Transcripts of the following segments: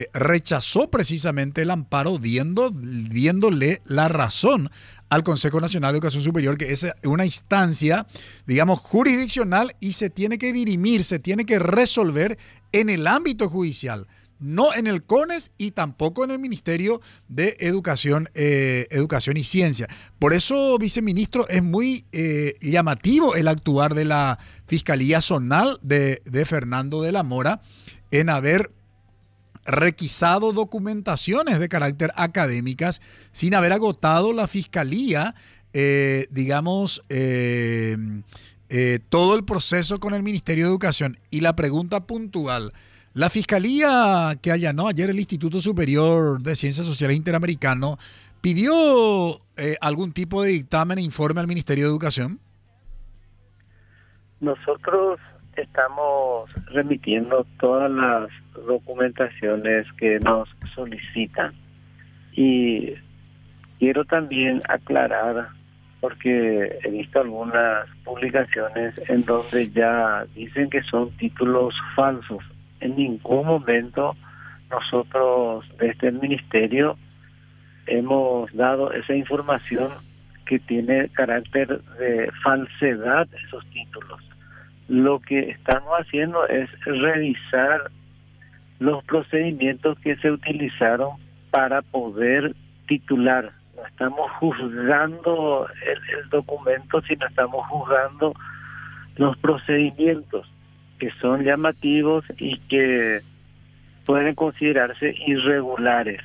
rechazó precisamente el amparo diéndole la razón al Consejo Nacional de Educación Superior, que es una instancia, digamos, jurisdiccional y se tiene que dirimir, se tiene que resolver en el ámbito judicial, no en el CONES y tampoco en el Ministerio de Educación, Educación y Ciencia. Por eso, viceministro, es muy llamativo el actuar de la Fiscalía Zonal de Fernando de la Mora en haber requisado documentaciones de carácter académicas sin haber agotado la fiscalía, digamos, todo el proceso con el Ministerio de Educación. Y la pregunta puntual, la fiscalía que allanó ayer el Instituto Superior de Ciencias Sociales Interamericano, ¿pidió algún tipo de dictamen e informe al Ministerio de Educación? Nosotros estamos remitiendo todas las documentaciones que nos solicitan y quiero también aclarar, porque he visto algunas publicaciones en donde ya dicen que son títulos falsos. En ningún momento nosotros desde el ministerio hemos dado esa información que tiene carácter de falsedad esos títulos. Lo que estamos haciendo es revisar los procedimientos que se utilizaron para poder titular. No estamos juzgando el documento, sino estamos juzgando los procedimientos que son llamativos y que pueden considerarse irregulares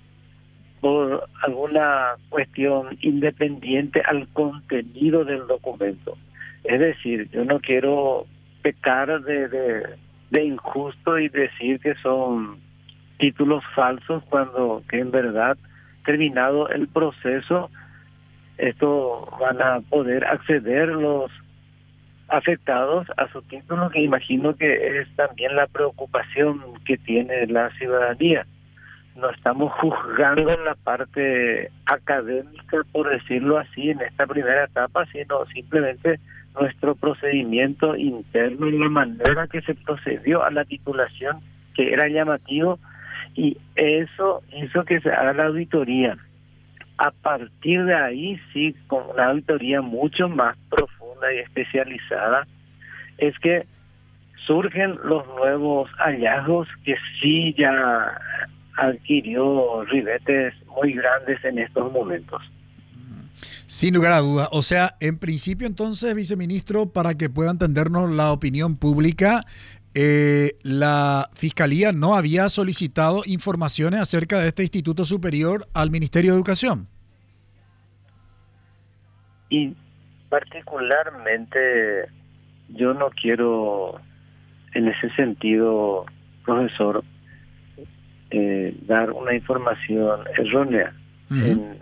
por alguna cuestión independiente al contenido del documento. Es decir, yo no quiero pecar de injusto y decir que son títulos falsos cuando que en verdad, terminado el proceso, esto van a poder acceder los afectados a su título, que imagino que es también la preocupación que tiene la ciudadanía. No estamos juzgando en la parte académica, por decirlo así, en esta primera etapa, sino simplemente nuestro procedimiento interno y la manera que se procedió a la titulación, que era llamativo, y eso hizo que se haga la auditoría. A partir de ahí, sí, con una auditoría mucho más profunda y especializada, es que surgen los nuevos hallazgos que sí ya adquirió ribetes muy grandes en estos momentos. Sin lugar a dudas. O sea, en principio entonces, viceministro, para que pueda entendernos la opinión pública, la Fiscalía no había solicitado informaciones acerca de este Instituto Superior al Ministerio de Educación. Y particularmente yo no quiero, en ese sentido, profesor, dar una información errónea. Uh-huh.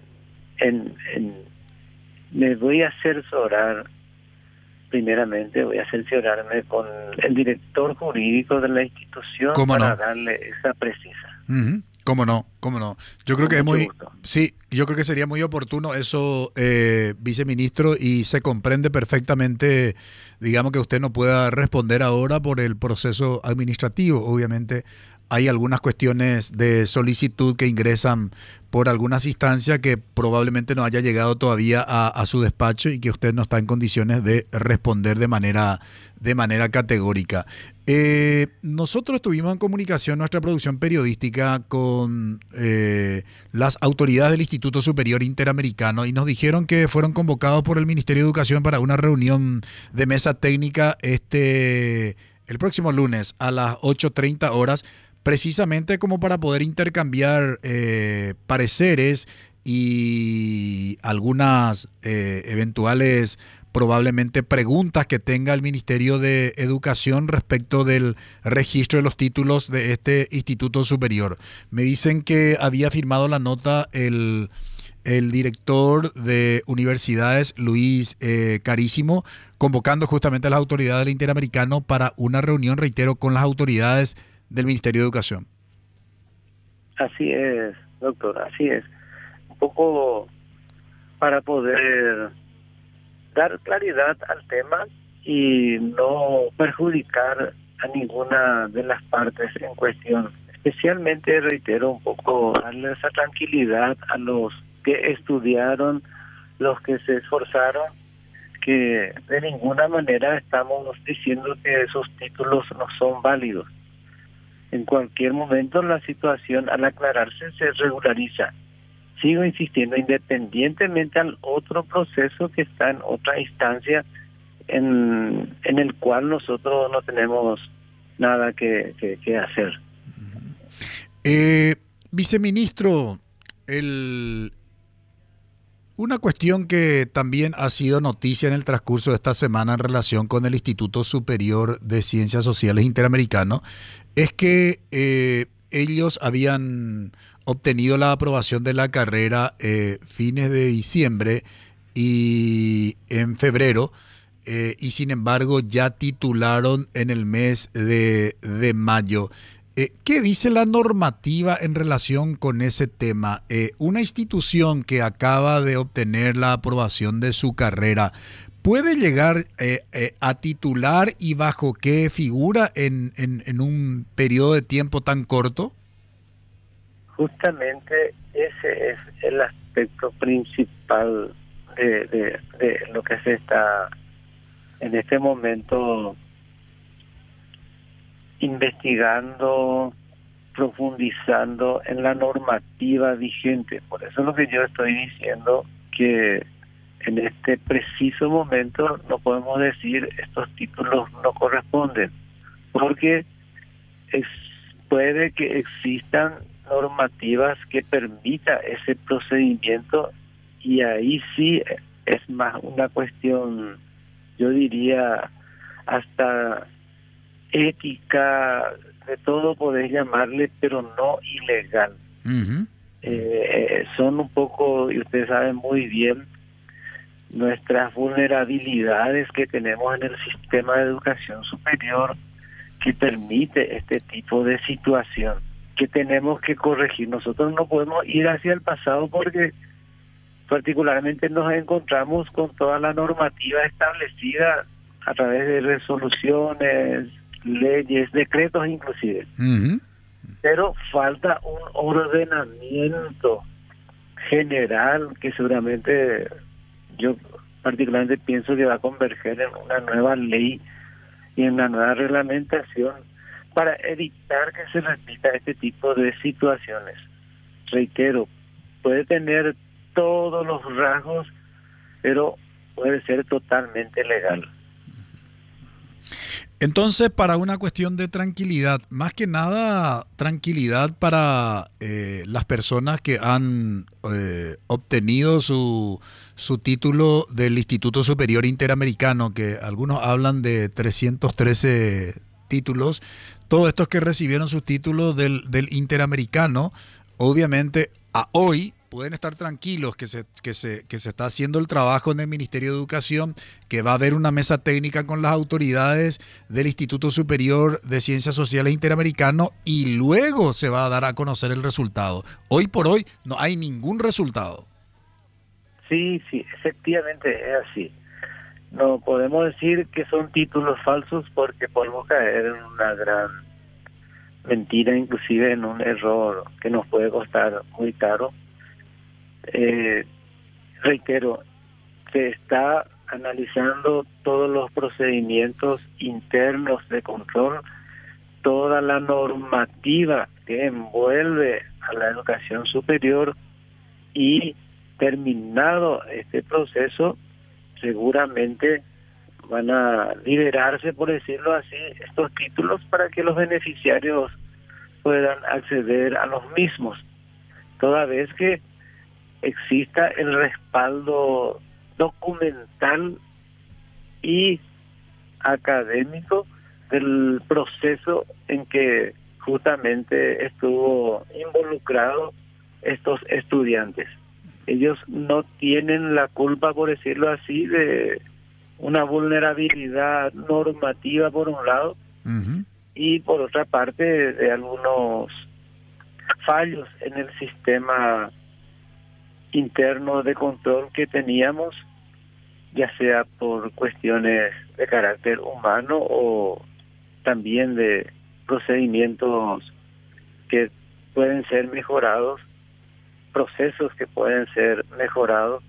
Me voy a asesorar, primeramente voy a asesorarme con el director jurídico de la institución ¿Cómo para no? darle esa precisa. Uh-huh. ¿Cómo no? ¿Cómo no? Yo creo Con que es mucho muy, gusto. sí, yo creo que sería muy oportuno eso, viceministro, y se comprende perfectamente, digamos, que usted no pueda responder ahora por el proceso administrativo. Obviamente hay algunas cuestiones de solicitud que ingresan por algunas instancias que probablemente no haya llegado todavía a su despacho y que usted no está en condiciones de responder de manera categórica. Nosotros estuvimos en comunicación, nuestra producción periodística, con las autoridades del Instituto Superior Interamericano y nos dijeron que fueron convocados por el Ministerio de Educación para una reunión de mesa técnica el próximo lunes a las 8:30 horas, precisamente como para poder intercambiar pareceres y algunas eventuales probablemente preguntas que tenga el Ministerio de Educación respecto del registro de los títulos de este Instituto Superior. Me dicen que había firmado la nota el director de universidades, Luis Carísimo, convocando justamente a las autoridades del Interamericano para una reunión, reitero, con las autoridades del Ministerio de Educación. Así es, doctor, así es. Un poco para poder dar claridad al tema y no perjudicar a ninguna de las partes en cuestión. especialmente, reitero, un poco darle esa tranquilidad a los que estudiaron, los que se esforzaron, que de ninguna manera estamos diciendo que esos títulos no son válidos. En cualquier momento la situación, al aclararse, se regulariza. Sigo insistiendo, independientemente al otro proceso que está en otra instancia en el cual nosotros no tenemos nada que hacer. Viceministro, una cuestión que también ha sido noticia en el transcurso de esta semana en relación con el Instituto Superior de Ciencias Sociales Interamericano es que ellos habían obtenido la aprobación de la carrera fines de diciembre y en febrero, y sin embargo ya titularon en el mes de mayo. ¿Qué dice la normativa en relación con ese tema? Una institución que acaba de obtener la aprobación de su carrera, ¿puede llegar a titular y bajo qué figura en un periodo de tiempo tan corto? Justamente ese es el aspecto principal de lo que se está en este momento investigando, profundizando en la normativa vigente. Por eso es lo que yo estoy diciendo, que en este preciso momento no podemos decir estos títulos no corresponden, porque puede que existan normativas que permita ese procedimiento, y ahí sí es más una cuestión, yo diría, hasta ética, de todo podés llamarle, pero no ilegal. Uh-huh. Son un poco, y ustedes saben muy bien, nuestras vulnerabilidades que tenemos en el sistema de educación superior, que permite este tipo de situación, que tenemos que corregir. Nosotros no podemos ir hacia el pasado porque particularmente nos encontramos con toda la normativa establecida a través de resoluciones, leyes, decretos inclusive. Uh-huh. Pero falta un ordenamiento general que seguramente yo particularmente pienso que va a converger en una nueva ley y en una nueva reglamentación para evitar que se repita este tipo de situaciones. Reitero, puede tener todos los rasgos, pero puede ser totalmente legal. Entonces, para una cuestión de tranquilidad, más que nada tranquilidad para las personas que han obtenido su título del Instituto Superior Interamericano, que algunos hablan de 313 títulos, todos estos que recibieron sus títulos del Interamericano, obviamente a hoy pueden estar tranquilos que se está haciendo el trabajo en el Ministerio de Educación, que va a haber una mesa técnica con las autoridades del Instituto Superior de Ciencias Sociales Interamericano y luego se va a dar a conocer el resultado. Hoy por hoy no hay ningún resultado. Sí, efectivamente es así. No podemos decir que son títulos falsos porque podemos caer en una gran mentira, inclusive en un error que nos puede costar muy caro. Reitero, se está analizando todos los procedimientos internos de control, toda la normativa que envuelve a la educación superior, y terminado este proceso seguramente van a liberarse, por decirlo así, estos títulos para que los beneficiarios puedan acceder a los mismos, toda vez que exista el respaldo documental y académico del proceso en que justamente estuvo involucrado estos estudiantes. Ellos no tienen la culpa, por decirlo así, de una vulnerabilidad normativa por un lado, Uh-huh. y por otra parte de algunos fallos en el sistema interno de control que teníamos, ya sea por cuestiones de carácter humano o también de procedimientos que pueden ser mejorados, procesos que pueden ser mejorados,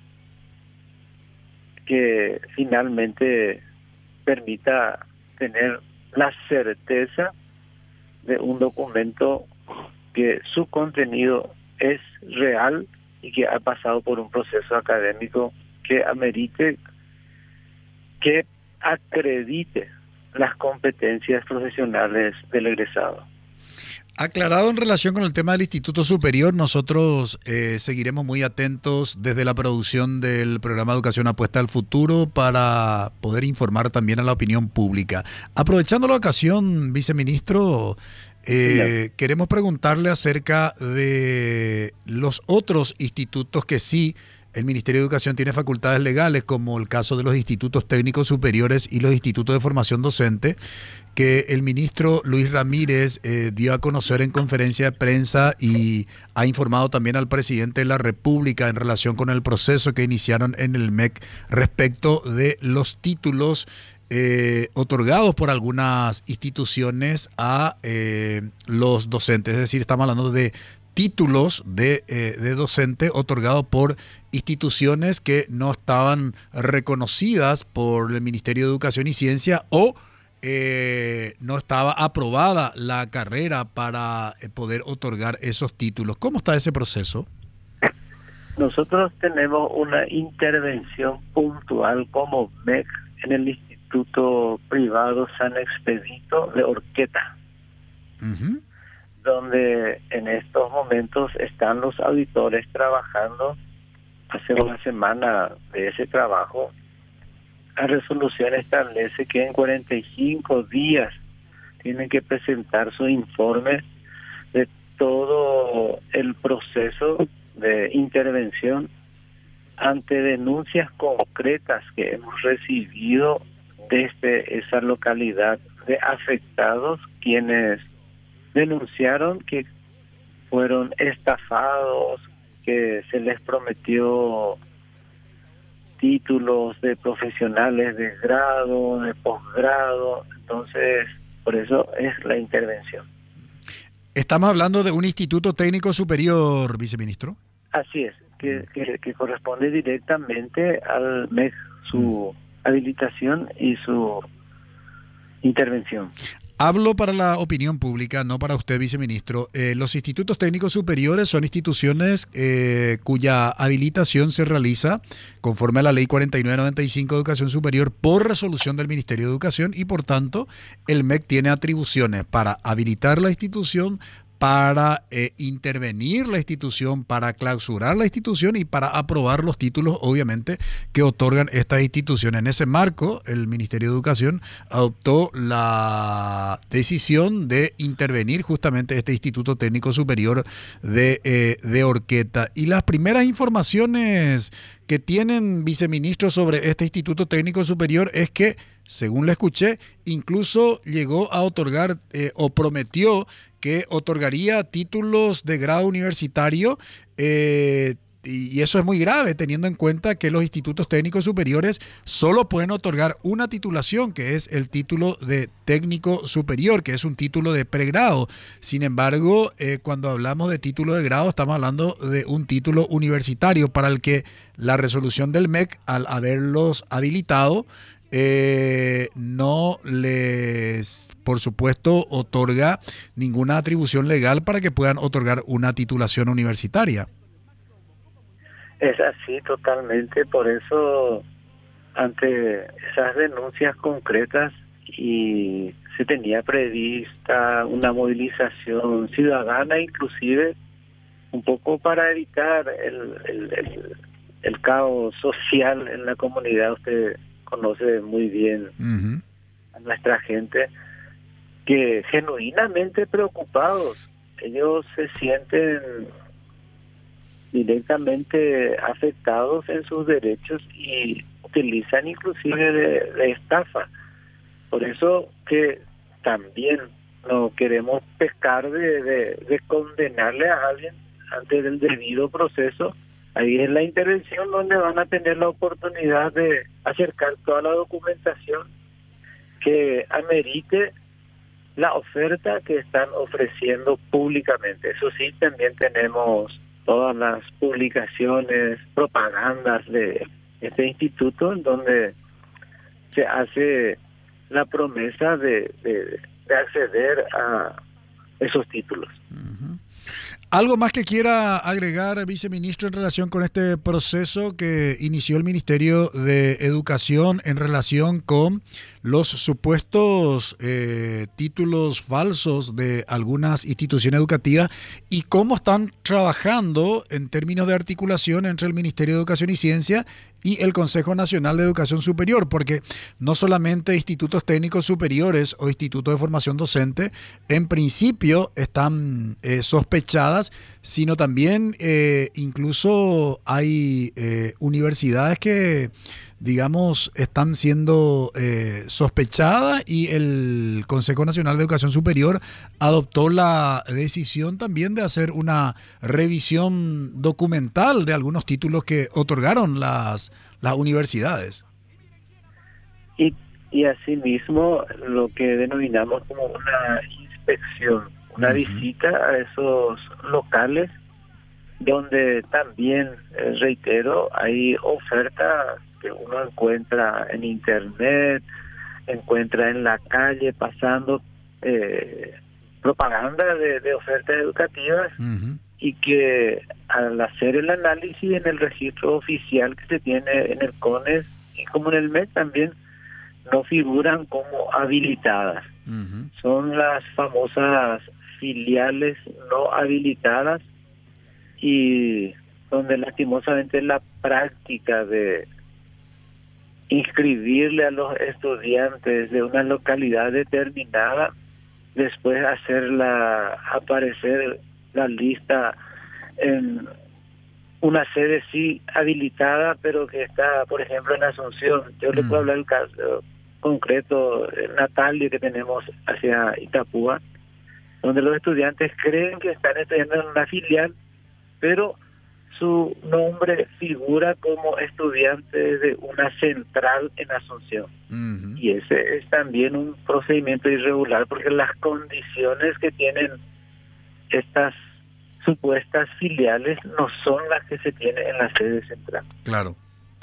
que finalmente permita tener la certeza de un documento que su contenido es real y que ha pasado por un proceso académico que amerite, que acredite las competencias profesionales del egresado. Aclarado en relación con el tema del Instituto Superior, nosotros seguiremos muy atentos desde la producción del programa Educación Apuesta al Futuro para poder informar también a la opinión pública. Aprovechando la ocasión, viceministro, queremos preguntarle acerca de los otros institutos que sí el Ministerio de Educación tiene facultades legales, como el caso de los institutos técnicos superiores y los institutos de formación docente, que el ministro Luis Ramírez dio a conocer en conferencia de prensa y ha informado también al presidente de la República en relación con el proceso que iniciaron en el MEC respecto de los títulos otorgados por algunas instituciones a los docentes. Es decir, estamos hablando de títulos de docente otorgados por instituciones que no estaban reconocidas por el Ministerio de Educación y Ciencia o no estaba aprobada la carrera para poder otorgar esos títulos. ¿Cómo está ese proceso? Nosotros tenemos una intervención puntual como MEC en el Instituto Privado San Expedito de Orqueta, donde en estos momentos están los auditores trabajando. Hace una semana de ese trabajo, la resolución establece que en 45 días tienen que presentar su informe de todo el proceso de intervención ante denuncias concretas que hemos recibido desde esa localidad de afectados quienes denunciaron que fueron estafados, que se les prometió títulos de profesionales de grado, de posgrado. Entonces, por eso es la intervención. Estamos hablando de un instituto técnico superior, viceministro. Así es, que corresponde directamente al MEC, su habilitación y su intervención. Hablo para la opinión pública, no para usted, viceministro. Los institutos técnicos superiores son instituciones cuya habilitación se realiza conforme a la Ley 4995 de Educación Superior por resolución del Ministerio de Educación y, por tanto, el MEC tiene atribuciones para habilitar la institución, para intervenir la institución, para clausurar la institución y para aprobar los títulos, obviamente, que otorgan estas instituciones. En ese marco, el Ministerio de Educación adoptó la decisión de intervenir justamente este Instituto Técnico Superior de Orqueta. Y las primeras informaciones que tienen, viceministro, sobre este Instituto Técnico Superior es que, según le escuché, incluso llegó a otorgar o prometió que otorgaría títulos de grado universitario, y eso es muy grave teniendo en cuenta que los institutos técnicos superiores solo pueden otorgar una titulación, que es el título de técnico superior, que es un título de pregrado. Sin embargo, cuando hablamos de título de grado, estamos hablando de un título universitario para el que la resolución del MEC, al haberlos habilitado, no les, por supuesto, otorga ninguna atribución legal para que puedan otorgar una titulación universitaria. Es así totalmente, por eso ante esas denuncias concretas y se tenía prevista una movilización ciudadana, inclusive un poco para evitar el caos social en la comunidad. Usted conoce muy bien a nuestra gente, que genuinamente preocupados, ellos se sienten directamente afectados en sus derechos y utilizan inclusive de estafa. Por eso que también no queremos pecar de condenarle a alguien antes del debido proceso. Ahí es la intervención donde van a tener la oportunidad de acercar toda la documentación que amerite la oferta que están ofreciendo públicamente. Eso sí, también tenemos todas las publicaciones, propagandas de este instituto en donde se hace la promesa de acceder a esos títulos. Uh-huh. ¿Algo más que quiera agregar, viceministro, en relación con este proceso que inició el Ministerio de Educación en relación con los supuestos títulos falsos de algunas instituciones educativas y cómo están trabajando en términos de articulación entre el Ministerio de Educación y Ciencia y el Consejo Nacional de Educación Superior? Porque no solamente institutos técnicos superiores o institutos de formación docente en principio están sospechadas, sino también incluso hay universidades que, digamos, están siendo sospechadas, y el Consejo Nacional de Educación Superior adoptó la decisión también de hacer una revisión documental de algunos títulos que otorgaron las universidades. Y asimismo lo que denominamos como una inspección, una visita a esos locales donde también, reitero, hay ofertas que uno encuentra en internet, encuentra en la calle pasando propaganda de ofertas educativas, y que al hacer el análisis en el registro oficial que se tiene en el CONES y como en el MEC también, no figuran como habilitadas. Son las famosas filiales no habilitadas, y donde lastimosamente la práctica de inscribirle a los estudiantes de una localidad determinada, después hacerla aparecer la lista en una sede sí habilitada, pero que está, por ejemplo, en Asunción. Yo le puedo hablar del caso concreto natalio que tenemos hacia Itapúa, donde los estudiantes creen que están estudiando en una filial, pero su nombre figura como estudiante de una central en Asunción. Y ese es también un procedimiento irregular, porque las condiciones que tienen estas supuestas filiales no son las que se tienen en la sede central. Claro.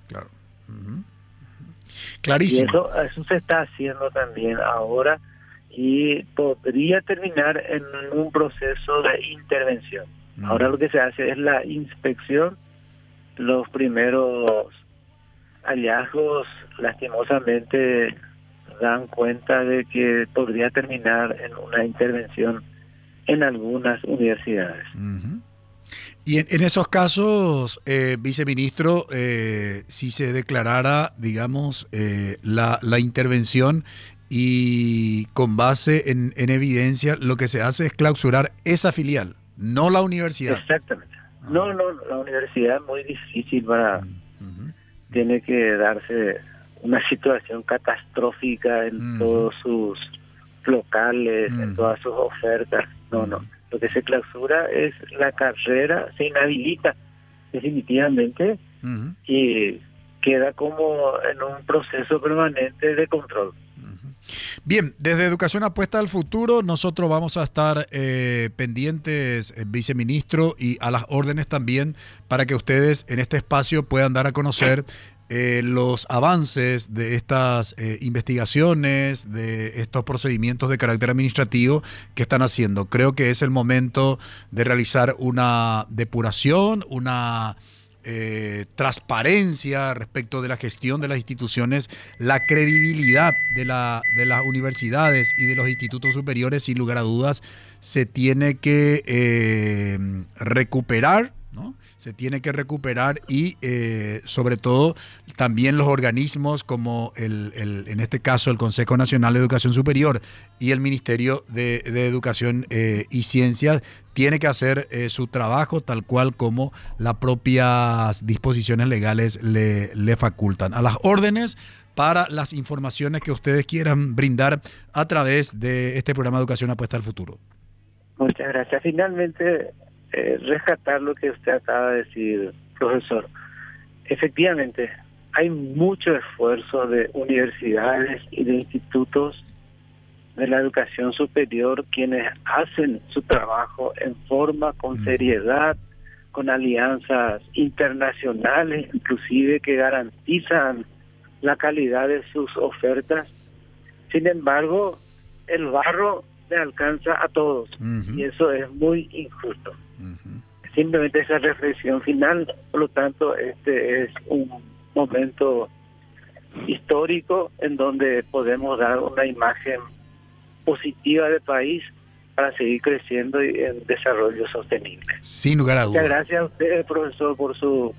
Clarísimo. Y eso se está haciendo también ahora, y podría terminar en un proceso de intervención. Ahora lo que se hace es la inspección. Los primeros hallazgos lastimosamente dan cuenta de que podría terminar en una intervención en algunas universidades. Y en esos casos, viceministro, si se declarara, digamos, la intervención y con base en evidencia, lo que se hace es clausurar esa filial, no la universidad. Exactamente. No, la universidad es muy difícil para... Tiene que darse una situación catastrófica en todos sus locales, en todas sus ofertas. No. Lo que se clausura es la carrera, se inhabilita definitivamente y queda como en un proceso permanente de control. Bien, desde Educación Apuesta al Futuro, nosotros vamos a estar pendientes, viceministro, y a las órdenes también para que ustedes en este espacio puedan dar a conocer los avances de estas investigaciones, de estos procedimientos de carácter administrativo que están haciendo. Creo que es el momento de realizar una depuración, una transparencia respecto de la gestión de las instituciones, la credibilidad de las universidades y de los institutos superiores, sin lugar a dudas, se tiene que recuperar, ¿no? Se tiene que recuperar, y sobre todo también los organismos como en este caso el Consejo Nacional de Educación Superior y el Ministerio de Educación y Ciencias tiene que hacer su trabajo tal cual como las propias disposiciones legales le facultan. A las órdenes para las informaciones que ustedes quieran brindar a través de este programa Educación Apuesta al Futuro. Muchas gracias. Finalmente, rescatar lo que usted acaba de decir, profesor. Efectivamente, hay mucho esfuerzo de universidades y de institutos de la educación superior, quienes hacen su trabajo en forma, con seriedad, con alianzas internacionales, inclusive que garantizan la calidad de sus ofertas. Sin embargo, el barro le alcanza a todos, y eso es muy injusto. Simplemente esa reflexión final. Por lo tanto, este es un momento histórico en donde podemos dar una imagen positiva del país para seguir creciendo y en desarrollo sostenible. Sin lugar a dudas. Muchas gracias a usted, profesor, por su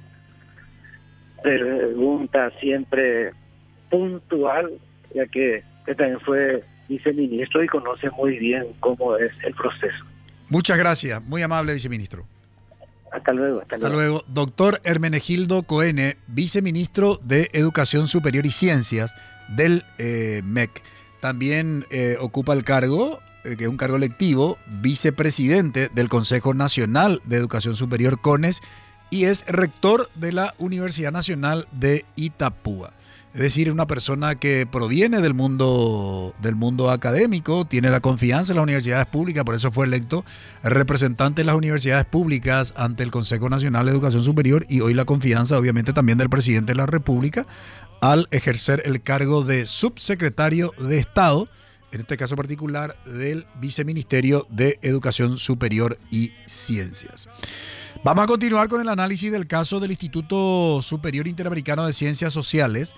pregunta siempre puntual, ya que usted también fue viceministro y conoce muy bien cómo es el proceso. Muchas gracias, muy amable viceministro. Hasta luego. Hasta luego. Doctor Hermenegildo Coene, viceministro de Educación Superior y Ciencias del MEC. También ocupa el cargo, que es un cargo electivo, vicepresidente del Consejo Nacional de Educación Superior, CONES, y es rector de la Universidad Nacional de Itapúa. Es decir, una persona que proviene del mundo académico, tiene la confianza en las universidades públicas, por eso fue electo representante de las universidades públicas ante el Consejo Nacional de Educación Superior, y hoy la confianza obviamente también del presidente de la República al ejercer el cargo de subsecretario de Estado, en este caso particular del Viceministerio de Educación Superior y Ciencias. Vamos a continuar con el análisis del caso del Instituto Superior Interamericano de Ciencias Sociales,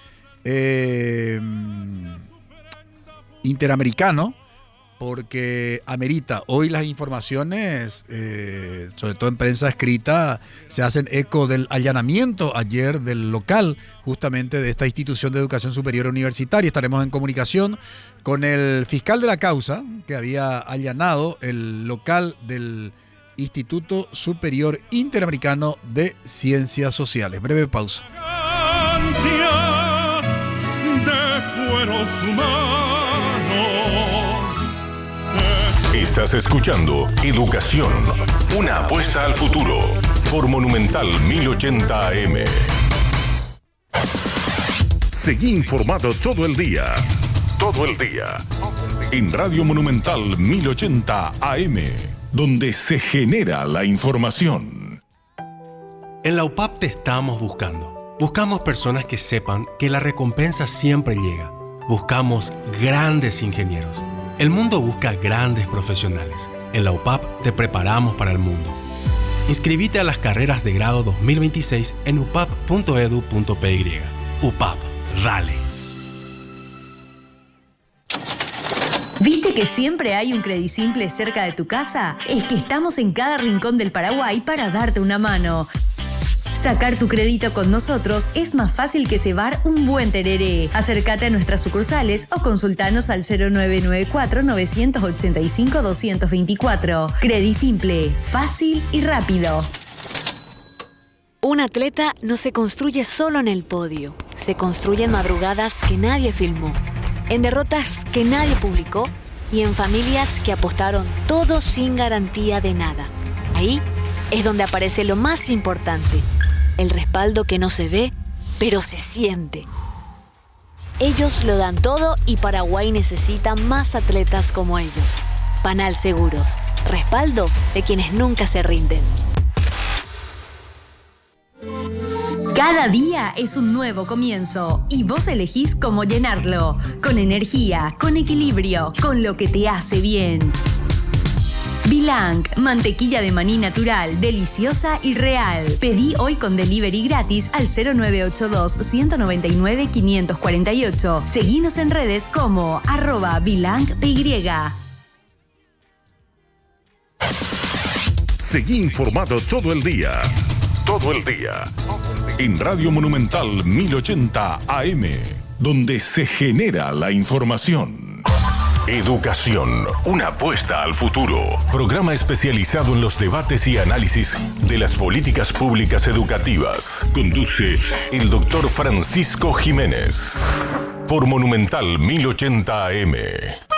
interamericano, porque amerita. Hoy las informaciones, sobre todo en prensa escrita, se hacen eco del allanamiento ayer del local justamente de esta institución de educación superior universitaria. Estaremos en comunicación con el fiscal de la causa que había allanado el local del Instituto Superior Interamericano de Ciencias Sociales. Breve pausa. Estás escuchando Educación, una apuesta al futuro, por Monumental 1080 AM. Seguí informado todo el día, en Radio Monumental 1080 AM, donde se genera la información. En la UPAP te estamos buscando. Buscamos personas que sepan que la recompensa siempre llega. Buscamos grandes ingenieros. El mundo busca grandes profesionales. En la UPAP te preparamos para el mundo. Inscribite a las carreras de grado 2026 en upap.edu.py. UPAP, RALE. ¿Viste que siempre hay un Credisimple cerca de tu casa? Es que estamos en cada rincón del Paraguay para darte una mano. Sacar tu crédito con nosotros es más fácil que cebar un buen tereré. Acércate a nuestras sucursales o consultanos al 0994-985-224. Credisimple, fácil y rápido. Un atleta no se construye solo en el podio. Se construye en madrugadas que nadie filmó, en derrotas que nadie publicó y en familias que apostaron todo sin garantía de nada. Ahí es donde aparece lo más importante, el respaldo que no se ve, pero se siente. Ellos lo dan todo y Paraguay necesita más atletas como ellos. Panal Seguros, respaldo de quienes nunca se rinden. Cada día es un nuevo comienzo y vos elegís cómo llenarlo. Con energía, con equilibrio, con lo que te hace bien. Bilang, mantequilla de maní natural, deliciosa y real. Pedí hoy con delivery gratis al 0982-199-548. Seguinos en redes como @bilangpy. Seguí informado todo el día, en Radio Monumental 1080 AM, donde se genera la información. Educación, una apuesta al futuro. Programa especializado en los debates y análisis de las políticas públicas educativas. Conduce el doctor Francisco Jiménez. Por Monumental 1080 AM.